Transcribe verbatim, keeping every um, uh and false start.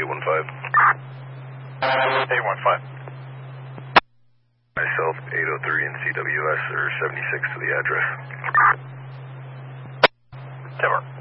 one five. eight one five. Myself, eight oh three and C W S or seventy-six to the address. Timber.